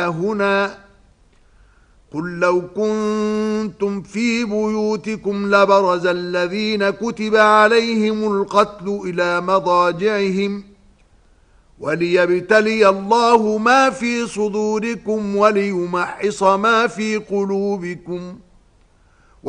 هنا قل لو كنتم في بيوتكم لبرز الذين كتب عليهم القتل إلى مضاجعهم وليبتلي الله ما في صدوركم وليمحص ما في قلوبكم